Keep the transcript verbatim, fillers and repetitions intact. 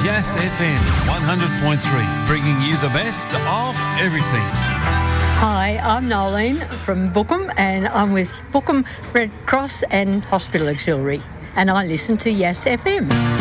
Yass F M one hundred point three, bringing you the best of everything. Hi, I'm Nolene from Bookham, and I'm with Bookham Red Cross and Hospital Auxiliary, and I listen to Yass F M.